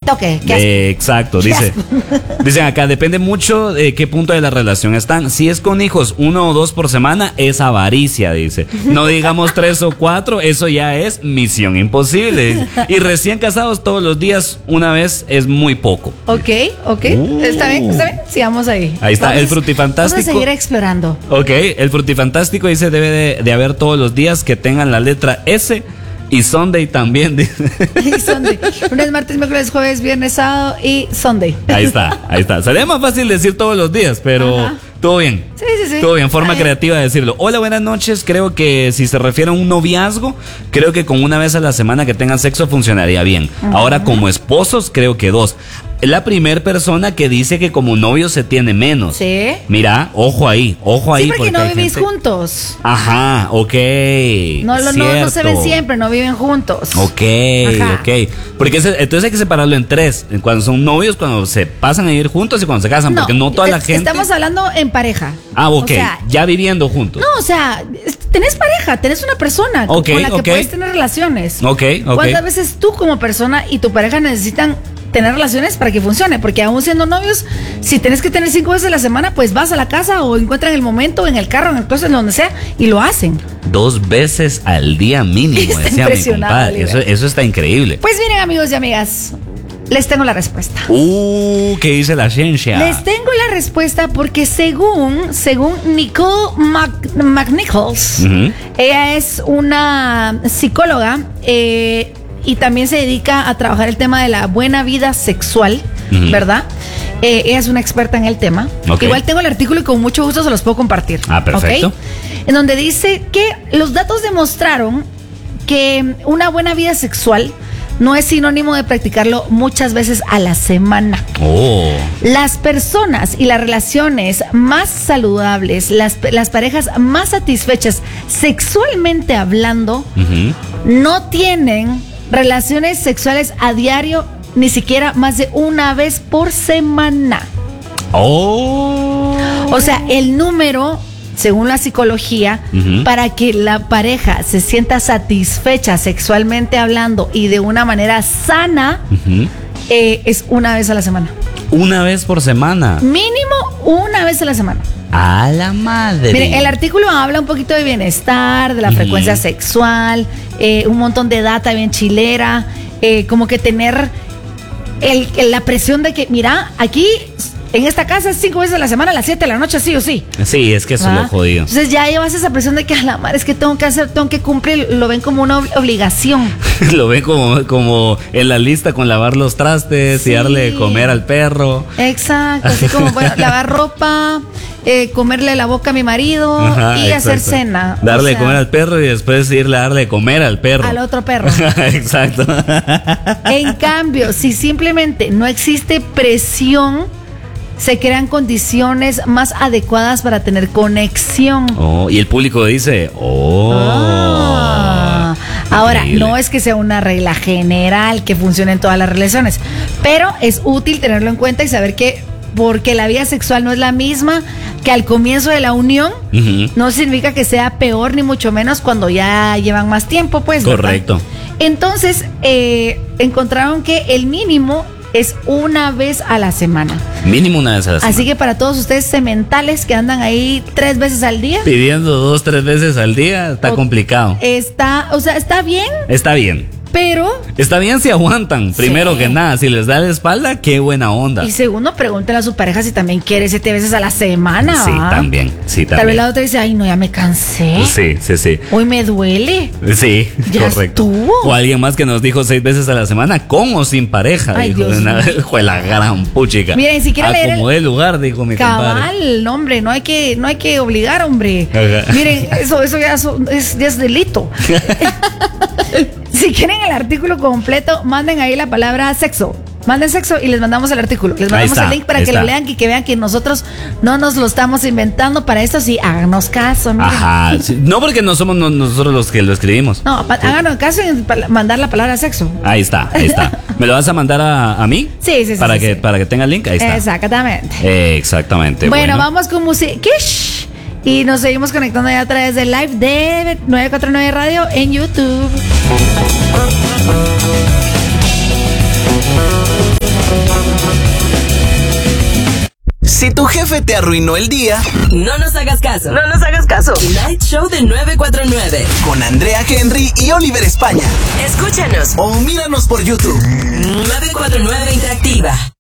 toque. Exacto, dicen acá, depende mucho de qué punto de la relación están. Si es con hijos 1 o 2 por semana, es avaricia, dice. No digamos 3 o 4, eso ya es misión imposible. Y recién casados todos los días, una vez, es muy poco. Ok. Está bien. Sigamos ahí. Ahí está, el frutifantástico. Vamos a seguir explorando. Ok, el frutifantástico dice, debe de haber todos los días que tengan la letra S. Y Sunday también, dice. Y Sunday. Lunes, martes, miércoles, jueves, viernes, sábado y Sunday. Ahí está. Sería más fácil decir todos los días, pero Ajá. Todo bien. Sí. Todo bien, forma creativa de decirlo. Hola, buenas noches. Creo que si se refiere a un noviazgo, creo que con una vez a la semana que tengan sexo funcionaría bien. Ahora, como esposos, creo que 2. La primera persona que dice que como novio se tiene menos. Sí. Mira, ojo ahí. Sí, porque no vivís juntos. Ajá, ok. No se ven siempre, no viven juntos. Ok. Porque entonces hay que separarlo en 3. Cuando son novios, cuando se pasan a vivir juntos y cuando se casan. Porque no toda la gente. Estamos hablando en pareja. Ah, ok. O sea, ya viviendo juntos. No, o sea, tenés pareja, tenés una persona con la que puedes tener relaciones. Ok. ¿Cuántas veces tú como persona y tu pareja necesitan tener relaciones para que funcione? Porque aún siendo novios, si tenés que tener 5 veces a la semana, pues vas a la casa o encuentran el momento en el carro, en el closet, en donde sea, y lo hacen. 2 veces al día mínimo, decía mi compadre. Eso está increíble. Pues miren, amigos y amigas, les tengo la respuesta. ¿Qué dice la ciencia? Les tengo la respuesta porque según Nicole McNichols, ella es una psicóloga y también se dedica a trabajar el tema de la buena vida sexual, ¿verdad? Ella es una experta en el tema. Igual tengo el artículo y con mucho gusto se los puedo compartir. Perfecto. En donde dice que los datos demostraron que una buena vida sexual no es sinónimo de practicarlo muchas veces a la semana. Las personas y las relaciones más saludables, las parejas más satisfechas sexualmente hablando, no tienen relaciones sexuales a diario, ni siquiera más de una vez por semana. O sea, el número, según la psicología, para que la pareja se sienta satisfecha sexualmente hablando y de una manera sana, es una vez a la semana. ¿Una vez por semana? Mínimo una vez a la semana. ¡A la madre! Miren, el artículo habla un poquito de bienestar, de la frecuencia sexual, un montón de data bien chilera, como que tener la presión de que, mira, aquí en esta casa es 5 veces a la semana, a las 7 de la noche, sí o sí. Sí, es que eso es lo jodido. Entonces ya llevas esa presión de que a la madre es que tengo que cumplir, lo ven como una obligación. Lo ven como en la lista con lavar los trastes y darle de comer al perro. Exacto, así como, bueno, lavar ropa, comerle la boca a mi marido y hacer cena. Darle de comer al perro y después irle a darle de comer al perro. Al otro perro. Exacto. En cambio, si simplemente no existe presión, se crean condiciones más adecuadas para tener conexión. Y el público dice, ahora, no es que sea una regla general que funcione en todas las relaciones, pero es útil tenerlo en cuenta y saber que porque la vida sexual no es la misma que al comienzo de la unión, no significa que sea peor ni mucho menos cuando ya llevan más tiempo, pues. Correcto. ¿Verdad? Entonces, encontraron que el mínimo es una vez a la semana. Mínimo una vez a la semana. Así que para todos ustedes sementales que andan ahí 3 veces al día, pidiendo 2, 3 veces al día, está complicado. Está bien. Está bien. Pero está bien si aguantan, primero que nada. Si les da la espalda, qué buena onda. Y segundo, pregúntale a su pareja si también quiere 7 veces a la semana. Sí, también. Tal vez la otra dice, ay, no, ya me cansé. Sí. Hoy me duele. Sí, ya correcto. Estuvo. O alguien más que nos dijo 6 veces a la semana, con o sin pareja. Ay, dijo, Dios de la gran puchica. Miren, ni siquiera leer acomodé el lugar, dijo mi compadre. Cabal, hombre, no hay que obligar, hombre. Miren, eso ya es delito. Si quieren el artículo completo, manden ahí la palabra sexo. Manden sexo y les mandamos el artículo. Les mandamos el link para que lo lean y que vean que nosotros no nos lo estamos inventando. Para esto sí, háganos caso. Miren. Ajá. Sí. No porque no somos nosotros los que lo escribimos. No, háganos caso en mandar la palabra sexo. Ahí está. ¿Me lo vas a mandar a mí? Sí. Para que tenga el link. Ahí está. Exactamente. Bueno, vamos con música. Y nos seguimos conectando ya a través del live de 949 Radio en YouTube. ¿Tu jefe te arruinó el día? No nos hagas caso. No nos hagas caso. Night Show de 949. Con Andrea Henry y Oliver España. Escúchanos O míranos por YouTube. 949 Interactiva.